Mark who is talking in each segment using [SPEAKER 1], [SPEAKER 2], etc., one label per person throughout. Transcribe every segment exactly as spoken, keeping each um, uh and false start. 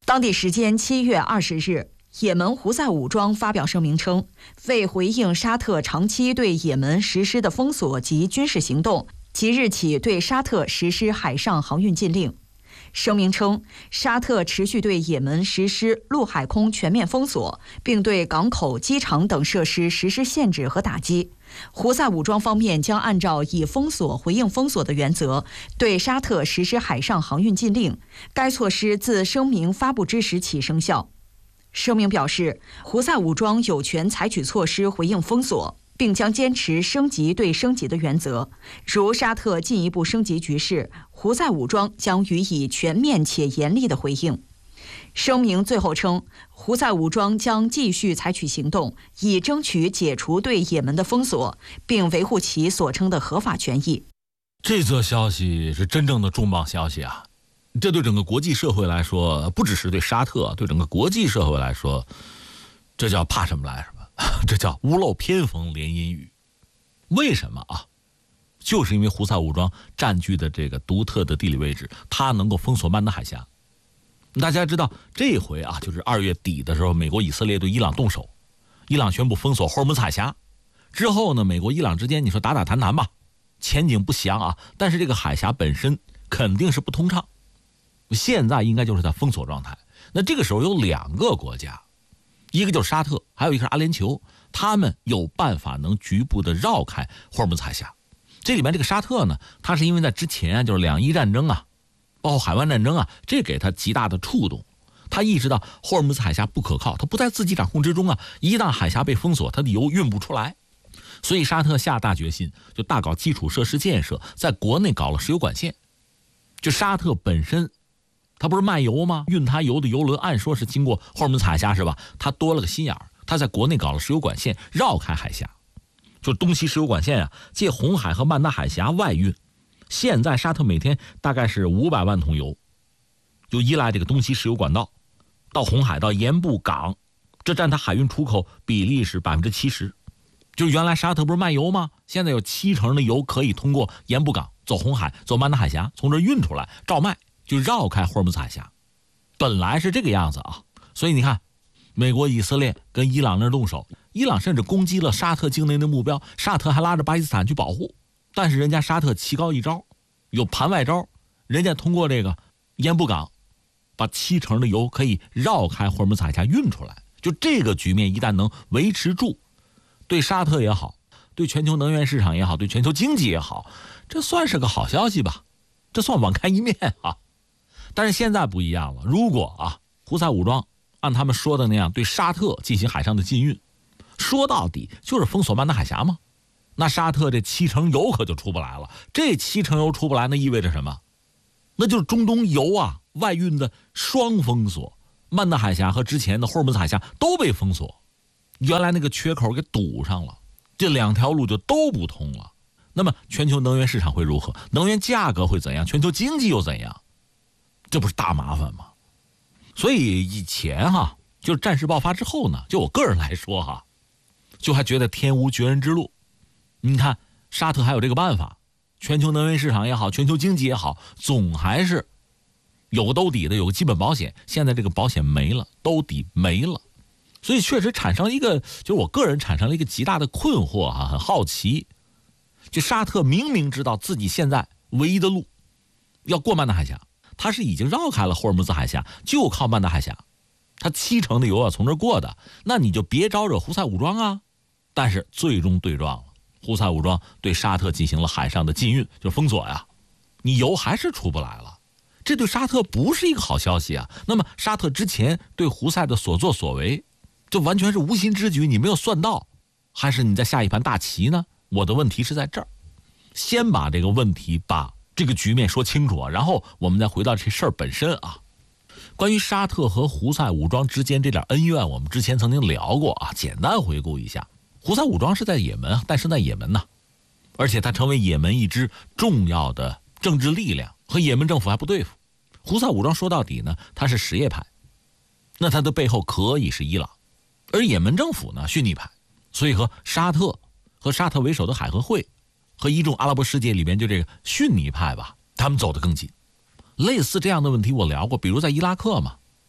[SPEAKER 1] 当地时间七月二十日，也门胡塞武装发表声明称，为回应沙特长期对也门实施的封锁及军事行动，即日起对沙特实施海上航运禁令。声明称，沙特持续对也门实施陆海空全面封锁，并对港口、机场等设施实施限制和打击。胡塞武装方面将按照以封锁回应封锁的原则，对沙特实施海上航运禁令。该措施自声明发布之时起生效。声明表示，胡塞武装有权采取措施回应封锁，并将坚持升级对升级的原则。如沙特进一步升级局势，胡塞武装将予以全面且严厉的回应。声明最后称，胡塞武装将继续采取行动，以争取解除对也门的封锁，并维护其所称的合法权益。
[SPEAKER 2] 这则消息是真正的重磅消息啊！这对整个国际社会来说，不只是对沙特，对整个国际社会来说，这叫怕什么来什么，这叫屋漏偏逢连阴雨。为什么啊？就是因为胡塞武装占据的这个独特的地理位置，它能够封锁曼德海峡。大家知道，这回啊，就是二月底的时候，美国、以色列对伊朗动手，伊朗宣布封锁霍尔木兹海峡。之后呢，美国、伊朗之间你说打打谈谈吧，前景不详啊。但是这个海峡本身肯定是不通畅，现在应该就是在封锁状态。那这个时候有两个国家，一个就是沙特，还有一个是阿联酋，他们有办法能局部的绕开霍尔木兹海峡。这里面这个沙特呢，它是因为在之前就是两伊战争啊，包括海湾战争啊，这给他极大的触动。他意识到霍尔木兹海峡不可靠，他不在自己掌控之中啊，一旦海峡被封锁，他的油运不出来。所以沙特下大决心，就大搞基础设施建设，在国内搞了石油管线。就沙特本身，他不是卖油吗？运他油的油轮按说是经过霍尔木兹海峡是吧？他多了个心眼儿，他在国内搞了石油管线，绕开海峡，就东西石油管线啊，借红海和曼达海峡外运。现在沙特每天大概是五百万桶油，就依赖这个东西石油管道到红海到盐布港，这占它海运出口比例是百分之七十。就原来沙特不是卖油吗？现在有七成的油可以通过盐布港走红海走曼达海峡，从这运出来照卖，就绕开霍尔木兹海峡。本来是这个样子啊，所以你看，美国、以色列跟伊朗那儿动手，伊朗甚至攻击了沙特境内的目标，沙特还拉着巴基斯坦去保护。但是人家沙特棋高一招，有盘外招，人家通过这个盐布港，把七成的油可以绕开霍尔木兹海峡运出来。就这个局面一旦能维持住，对沙特也好，对全球能源市场也好，对全球经济也好，这算是个好消息吧，这算网开一面啊。但是现在不一样了，如果啊胡塞武装按他们说的那样对沙特进行海上的禁运，说到底就是封锁曼达海峡吗？那沙特这七成油可就出不来了。这七成油出不来，那意味着什么？那就是中东油啊外运的双封锁，曼达海峡和之前的霍尔木兹海峡都被封锁，原来那个缺口给堵上了，这两条路就都不通了。那么全球能源市场会如何？能源价格会怎样？全球经济又怎样？这不是大麻烦吗？所以以前哈，就是战事爆发之后呢，就我个人来说哈，就还觉得天无绝人之路。你看沙特还有这个办法，全球能源市场也好，全球经济也好，总还是有个兜底的，有个基本保险。现在这个保险没了，兜底没了，所以确实产生一个，就是我个人产生了一个极大的困惑啊，很好奇。就沙特明明知道自己现在唯一的路要过曼达海峡，他是已经绕开了霍尔木兹海峡，就靠曼达海峡，他七成的油要从这儿过的，那你就别招惹胡塞武装啊。但是最终对撞了，胡塞武装对沙特进行了海上的禁运，就是封锁呀，你油还是出不来了，这对沙特不是一个好消息啊。那么沙特之前对胡塞的所作所为，这完全是无心之举，你没有算到，还是你在下一盘大棋呢？我的问题是在这儿，先把这个问题把这个局面说清楚啊，然后我们再回到这事儿本身啊。关于沙特和胡塞武装之间这点恩怨，我们之前曾经聊过啊，简单回顾一下。胡塞武装是在也门，诞生在也门呐，而且它成为也门一支重要的政治力量，和也门政府还不对付。胡塞武装说到底呢，它是什叶派，那它的背后可以是伊朗，而也门政府呢逊尼派，所以和沙特和沙特为首的海合会和一众阿拉伯世界里边就这个逊尼派吧，他们走得更近。类似这样的问题我聊过，比如在伊拉克嘛，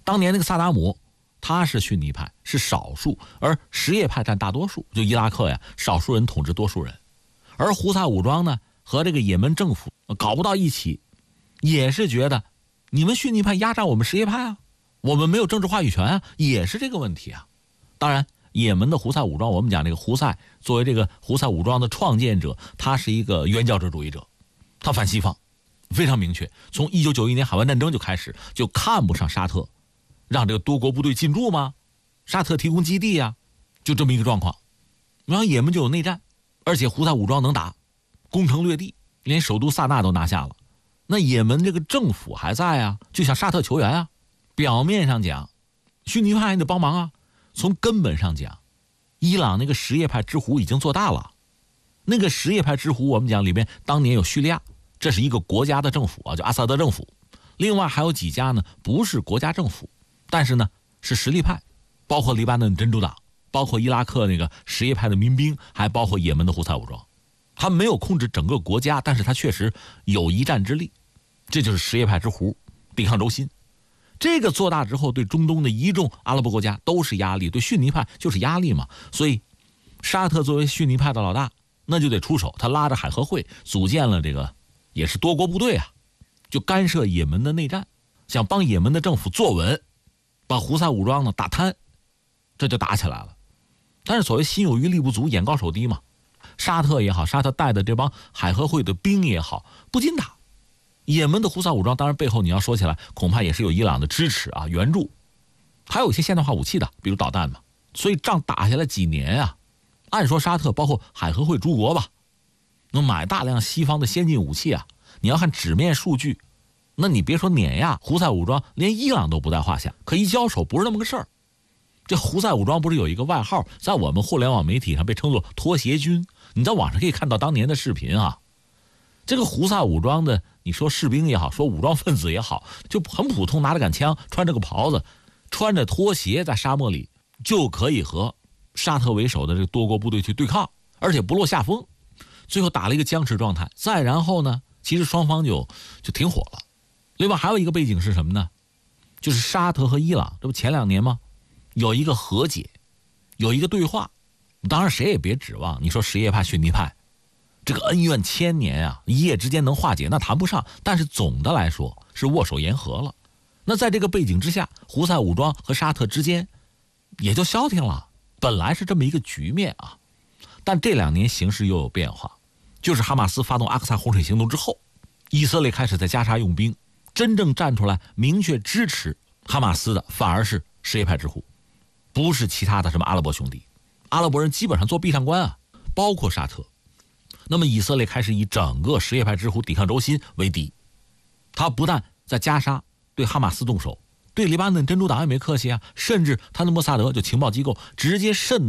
[SPEAKER 2] 当年那个萨达姆，他是逊尼派，是少数，而什叶派占大多数，就伊拉克呀，少数人统治多数人。而胡塞武装呢，和这个也门政府搞不到一起，也是觉得你们逊尼派压榨我们什叶派啊，我们没有政治话语权啊，也是这个问题啊。当然，也门的胡塞武装，我们讲这个胡塞作为这个胡塞武装的创建者，他是一个原教旨主义者，他反西方，非常明确。从一九九一年海湾战争就开始，就看不上沙特，让这个多国部队进驻吗？沙特提供基地啊，就这么一个状况。然后也门就有内战，而且胡塞武装能打，攻城略地，连首都萨那都拿下了。那也门这个政府还在啊，就向沙特求援啊。表面上讲，逊尼派得帮忙啊，从根本上讲，伊朗那个什叶派之湖已经做大了。那个什叶派之湖，我们讲里面当年有叙利亚，这是一个国家的政府啊，叫阿萨德政府。另外还有几家呢，不是国家政府，但是呢是实力派，包括黎巴嫩真主党，包括伊拉克那个什叶派的民兵，还包括也门的胡塞武装。他没有控制整个国家，但是他确实有一战之力，这就是什叶派之湖，抵抗轴心。这个做大之后，对中东的一众阿拉伯国家都是压力，对逊尼派就是压力嘛。所以沙特作为逊尼派的老大，那就得出手，他拉着海合会组建了这个也是多国部队啊，就干涉也门的内战，想帮也门的政府坐稳，把胡塞武装呢打瘫，这就打起来了。但是所谓心有余力不足，眼高手低嘛，沙特也好，沙特带的这帮海合会的兵也好，不禁打。也门的胡塞武装当然背后你要说起来，恐怕也是有伊朗的支持啊，援助，还有一些现代化武器的，比如导弹嘛。所以仗打下来几年啊，按说沙特包括海合会诸国吧，能买大量西方的先进武器啊。你要看纸面数据，那你别说碾压胡塞武装，连伊朗都不在话下。可一交手不是那么个事儿。这胡塞武装不是有一个外号，在我们互联网媒体上被称作拖鞋军，你在网上可以看到当年的视频啊。这个胡塞武装的，你说士兵也好，说武装分子也好，就很普通，拿着杆枪，穿着个袍子，穿着拖鞋，在沙漠里就可以和沙特为首的这个多国部队去对抗，而且不落下风。最后打了一个僵持状态，再然后呢，其实双方就就停火了。另外还有一个背景是什么呢？就是沙特和伊朗，这不前两年吗？有一个和解，有一个对话。当然谁也别指望你说什叶派逊尼派这个恩怨千年啊，一夜之间能化解，那谈不上。但是总的来说是握手言和了。那在这个背景之下，胡塞武装和沙特之间也就消停了。本来是这么一个局面啊，但这两年形势又有变化。就是哈马斯发动阿克萨洪水行动之后，以色列开始在加沙用兵，真正站出来明确支持哈马斯的反而是什叶派之湖，不是其他的什么阿拉伯兄弟。阿拉伯人基本上做壁上观啊，包括沙特。那么以色列开始以整个什叶派之湖抵抗轴心为敌，他不但在加沙对哈马斯动手，对黎巴嫩真主党也没客气啊，甚至他的莫萨德就情报机构直接渗